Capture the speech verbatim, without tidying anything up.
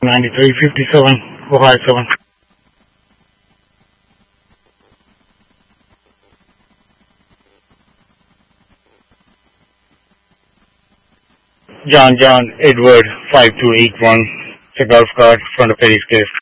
ninety-three fifty-seven, Ohio seven. John John Edward five two eight one. It's a golf cart front of Eddie's case.